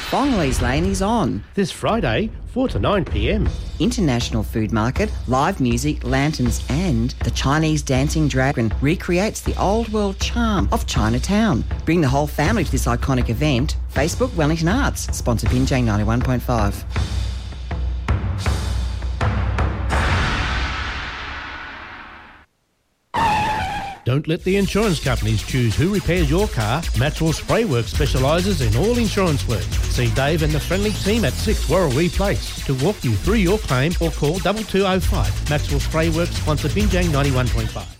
Bongley's Lane is on. This Friday, 4 to 9 p.m. International Food Market, live music, lanterns and the Chinese Dancing Dragon recreates the old world charm of Chinatown. Bring the whole family to this iconic event. Facebook Wellington Arts, sponsor Binjang 91.5. Don't let the insurance companies choose who repairs your car. Maxwell Spray Works specialises in all insurance work. See Dave and the friendly team at 6 Warrawee Place to walk you through your claim or call 2205. Maxwell Spray Works, sponsor Binjang 91.5.